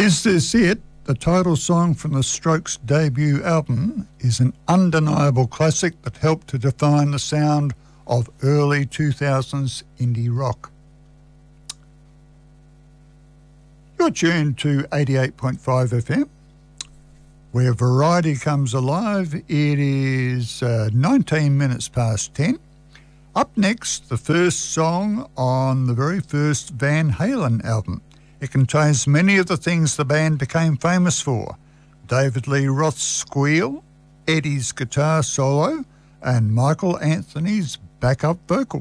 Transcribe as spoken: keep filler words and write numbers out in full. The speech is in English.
Is This It?, the title song from the Strokes' debut album, is an undeniable classic that helped to define the sound of early two thousands indie rock. You're tuned to eighty-eight point five F M, where variety comes alive. It is uh, nineteen minutes past ten. Up next, the first song on the very first Van Halen album. It contains many of the things the band became famous for: David Lee Roth's squeal, Eddie's guitar solo, and Michael Anthony's backup vocal.